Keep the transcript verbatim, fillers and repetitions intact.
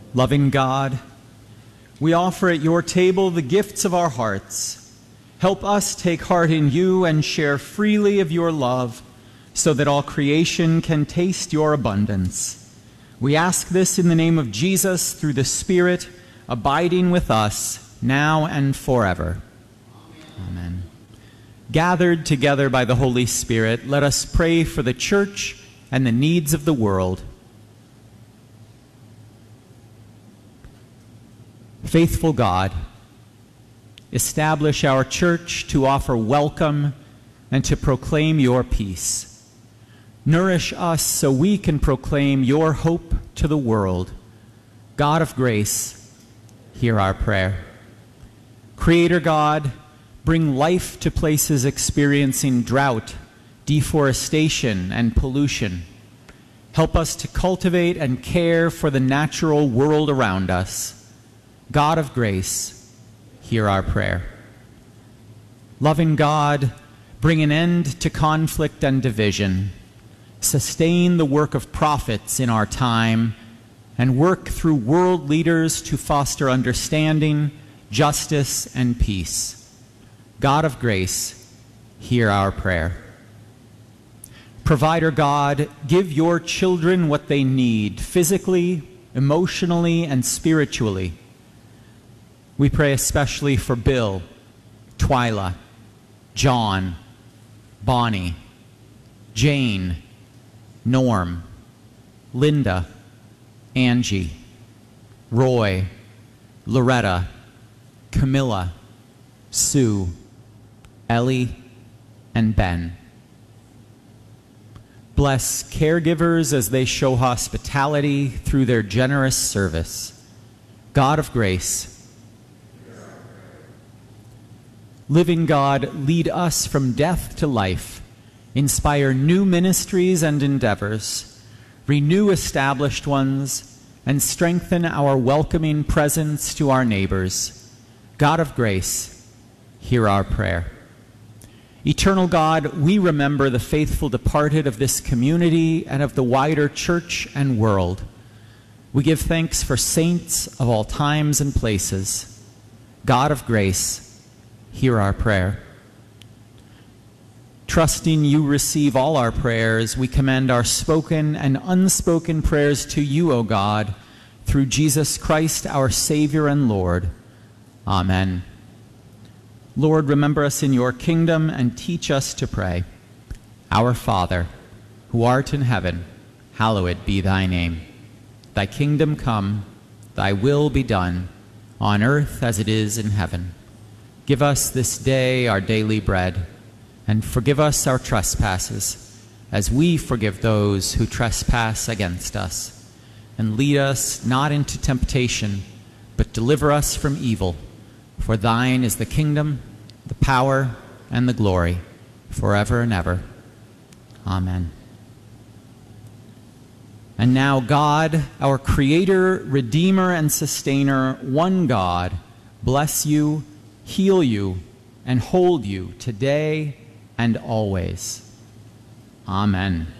Loving God, we offer at your table the gifts of our hearts. Help us take heart in you and share freely of your love, so that all creation can taste your abundance. We ask this in the name of Jesus, through the Spirit, abiding with us, now and forever. Amen. Amen. Gathered together by the Holy Spirit, let us pray for the Church and the needs of the world. Faithful God, establish our Church to offer welcome and to proclaim your peace. Nourish us so we can proclaim your hope to the world. God of grace, hear our prayer. Creator God, bring life to places experiencing drought, deforestation, and pollution. Help us to cultivate and care for the natural world around us. God of grace, hear our prayer. Loving God, bring an end to conflict and division. Sustain the work of prophets in our time, and work through world leaders to foster understanding, justice, and peace. God of grace, hear our prayer. Provider God, give your children what they need physically, emotionally, and spiritually. We pray especially for Bill, Twyla, John, Bonnie, Jane, Norm, Linda, Angie, Roy, Loretta, Camilla, Sue, Ellie, and Ben. Bless caregivers as they show hospitality through their generous service. God of grace, living God, lead us from death to life. Inspire new ministries and endeavors. Renew established ones, and strengthen our welcoming presence to our neighbors. God of grace, hear our prayer. Eternal God, we remember the faithful departed of this community and of the wider church and world. We give thanks for saints of all times and places. God of grace, hear our prayer. Trusting you receive all our prayers, we commend our spoken and unspoken prayers to you, O God, through Jesus Christ, our Savior and Lord. Amen. Lord, remember us in your kingdom and teach us to pray. Our Father, who art in heaven, hallowed be thy name. Thy kingdom come, thy will be done, on earth as it is in heaven. Give us this day our daily bread, and forgive us our trespasses, as we forgive those who trespass against us. And lead us not into temptation, but deliver us from evil. For thine is the kingdom, the power, and the glory, forever and ever. Amen. And now God, our Creator, Redeemer, and Sustainer, one God, bless you, heal you, and hold you today and always. Amen.